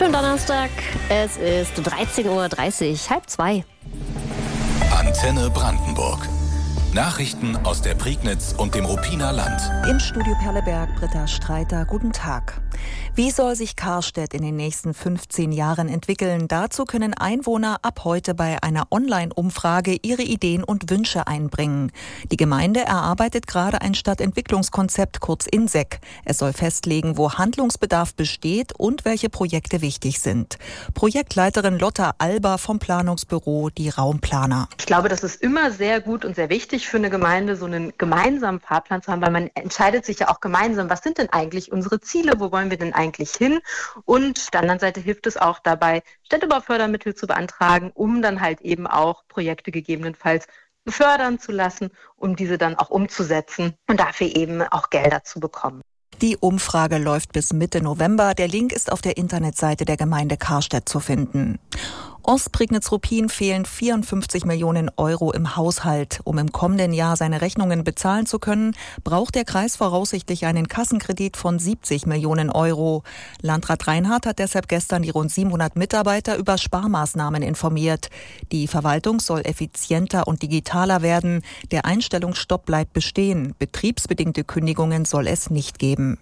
Schönen Donnerstag, es ist 13.30 Uhr, 1:30. Antenne Brandenburg. Nachrichten aus der Prignitz und dem Ruppiner Land. Im Studio Perleberg, Britta Streiter, guten Tag. Wie soll sich Karstedt in den nächsten 15 Jahren entwickeln? Dazu können Einwohner ab heute bei einer Online-Umfrage ihre Ideen und Wünsche einbringen. Die Gemeinde erarbeitet gerade ein Stadtentwicklungskonzept, kurz INSEC. Es soll festlegen, wo Handlungsbedarf besteht und welche Projekte wichtig sind. Projektleiterin Lotta Alber vom Planungsbüro Die Raumplaner. Ich glaube, das ist immer sehr gut und sehr wichtig für eine Gemeinde, so einen gemeinsamen Fahrplan zu haben, weil man entscheidet sich ja auch gemeinsam, was sind denn eigentlich unsere Ziele, wo wollen wir denn eigentlich hin? Und auf der anderen Seite hilft es auch dabei, Städtebaufördermittel zu beantragen, um dann halt eben auch Projekte gegebenenfalls fördern zu lassen, um diese dann auch umzusetzen und dafür eben auch Gelder zu bekommen. Die Umfrage läuft bis Mitte November. Der Link ist auf der Internetseite der Gemeinde Karstedt zu finden. Ostprignitz-Ruppin fehlen 54 Millionen Euro im Haushalt. Um im kommenden Jahr seine Rechnungen bezahlen zu können, braucht der Kreis voraussichtlich einen Kassenkredit von 70 Millionen Euro. Landrat Reinhardt hat deshalb gestern die rund 700 Mitarbeiter über Sparmaßnahmen informiert. Die Verwaltung soll effizienter und digitaler werden. Der Einstellungsstopp bleibt bestehen. Betriebsbedingte Kündigungen soll es nicht geben.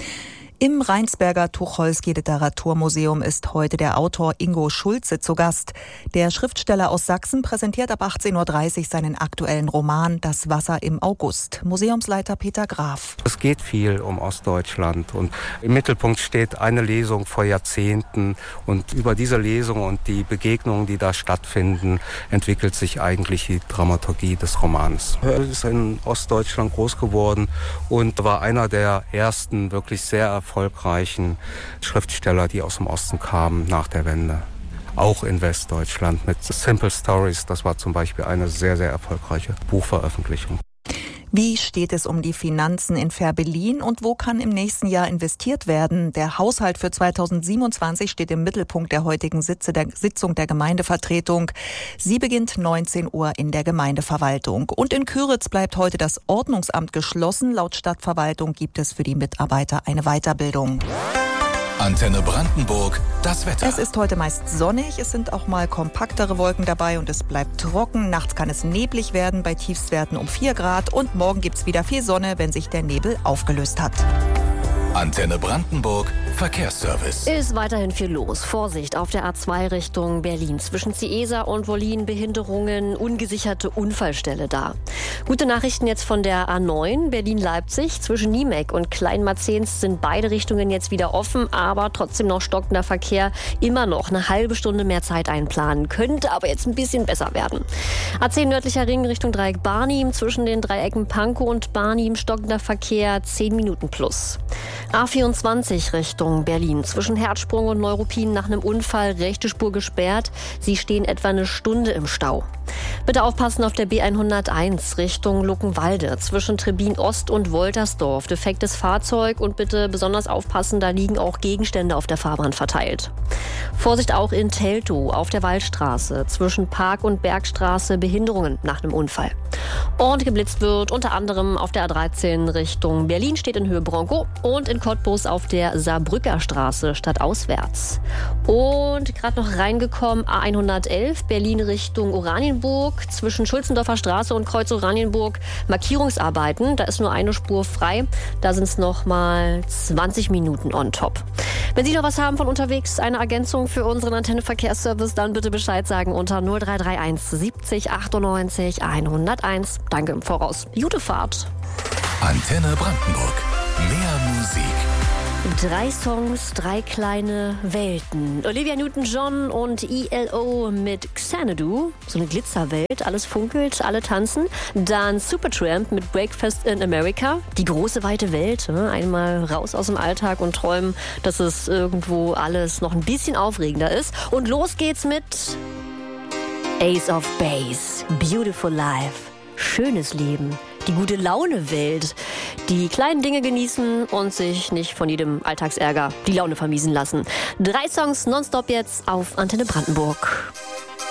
Im Rheinsberger Tucholsky-Literaturmuseum ist heute der Autor Ingo Schulze zu Gast. Der Schriftsteller aus Sachsen präsentiert ab 18.30 Uhr seinen aktuellen Roman Das Wasser im August. Museumsleiter Peter Graf. Es geht viel um Ostdeutschland und im Mittelpunkt steht eine Lesung vor Jahrzehnten und über diese Lesung und die Begegnungen, die da stattfinden, entwickelt sich eigentlich die Dramaturgie des Romans. Er ist in Ostdeutschland groß geworden und war einer der ersten wirklich sehr erfolgreichen Schriftsteller, die aus dem Osten kamen nach der Wende. Auch in Westdeutschland mit Simple Stories. Das war zum Beispiel eine sehr, sehr erfolgreiche Buchveröffentlichung. Wie steht es um die Finanzen in Fehrbellin und wo kann im nächsten Jahr investiert werden? Der Haushalt für 2027 steht im Mittelpunkt der heutigen Sitzung der Gemeindevertretung. Sie beginnt 19 Uhr in der Gemeindeverwaltung. Und in Kyritz bleibt heute das Ordnungsamt geschlossen. Laut Stadtverwaltung gibt es für die Mitarbeiter eine Weiterbildung. Antenne Brandenburg, das Wetter. Es ist heute meist sonnig, es sind auch mal kompaktere Wolken dabei und es bleibt trocken. Nachts kann es neblig werden bei Tiefstwerten um 4 Grad und morgen gibt's wieder viel Sonne, wenn sich der Nebel aufgelöst hat. Antenne Brandenburg, Verkehrsservice. Ist weiterhin viel los. Vorsicht auf der A2 Richtung Berlin. Zwischen Ciesa und Wollin Behinderungen, ungesicherte Unfallstelle da. Gute Nachrichten jetzt von der A9 Berlin-Leipzig. Zwischen Niemek und Kleinmarzens sind beide Richtungen jetzt wieder offen, aber trotzdem noch stockender Verkehr. Immer noch eine halbe Stunde mehr Zeit einplanen. Könnte aber jetzt ein bisschen besser werden. A10 nördlicher Ring Richtung Dreieck Barnim. Zwischen den Dreiecken Pankow und Barnim stockender Verkehr 10 Minuten plus. A24 Richtung Berlin. Zwischen Herzsprung und Neuruppin nach einem Unfall rechte Spur gesperrt. Sie stehen etwa eine Stunde im Stau. Bitte aufpassen auf der B101 Richtung Luckenwalde. Zwischen Trebin Ost und Woltersdorf. Defektes Fahrzeug und bitte besonders aufpassen, da liegen auch Gegenstände auf der Fahrbahn verteilt. Vorsicht auch in Teltow auf der Waldstraße. Zwischen Park- und Bergstraße Behinderungen nach einem Unfall. Und geblitzt wird unter anderem auf der A13 Richtung Berlin steht in Höhe Bronco und in Cottbus auf der Saarbrücker Straße stadtauswärts. Und gerade noch reingekommen A111 Berlin Richtung Oranienburg zwischen Schulzendorfer Straße und Kreuz Oranienburg Markierungsarbeiten. Da ist nur eine Spur frei. Da sind es noch mal 20 Minuten on top. Wenn Sie noch was haben von unterwegs, eine Ergänzung für unseren Antenne-Verkehrsservice, dann bitte Bescheid sagen unter 0331 70 98 101. Danke im Voraus. Gute Fahrt. Antenne Brandenburg. Mehr Musik. 3 Songs, 3 kleine Welten. Olivia Newton-John und ELO mit Xanadu. So eine Glitzerwelt, alles funkelt, alle tanzen. Dann Supertramp mit Breakfast in America. Die große, weite Welt. Einmal raus aus dem Alltag und träumen, dass es irgendwo alles noch ein bisschen aufregender ist. Und los geht's mit Ace of Base. Beautiful Life. Schönes Leben. Die gute Laune-Welt. Die kleinen Dinge genießen und sich nicht von jedem Alltagsärger die Laune vermiesen lassen. 3 Songs nonstop jetzt auf Antenne Brandenburg.